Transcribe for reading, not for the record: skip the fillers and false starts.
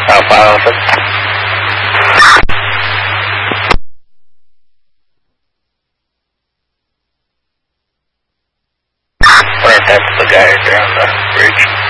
Alpha Alpha. Wonder if that's the guy there on the bridge.